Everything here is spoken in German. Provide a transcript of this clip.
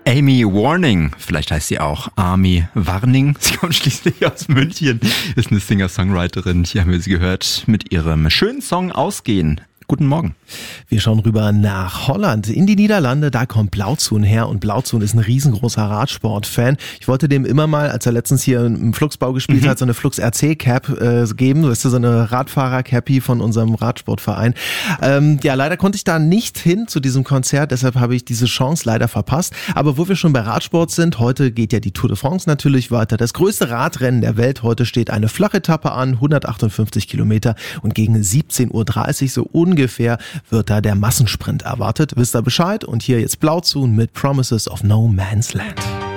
Amy Warning, vielleicht heißt sie auch Army Warning. Sie kommt schließlich aus München, ist eine Singer-Songwriterin. Hier haben wir sie gehört mit ihrem schönen Song Ausgehen. Guten Morgen. Wir schauen rüber nach Holland, in die Niederlande. Da kommt Blauzoen her und Blauzoen ist ein riesengroßer Radsport-Fan. Ich wollte dem immer mal, als er letztens hier im Fluxbau gespielt hat, so eine Flux RC Cap geben. Das ist so eine Radfahrer-Cappy von unserem Radsportverein. Leider konnte ich da nicht hin zu diesem Konzert, deshalb habe ich diese Chance leider verpasst. Aber wo wir schon bei Radsport sind, heute geht ja die Tour de France natürlich weiter. Das größte Radrennen der Welt. Heute steht eine Flachetappe an, 158 Kilometer und gegen 17.30 Uhr so ungefähr wird da der Massensprint erwartet. Wisst ihr Bescheid? Und hier jetzt Blauzoen mit Promises of No Man's Land.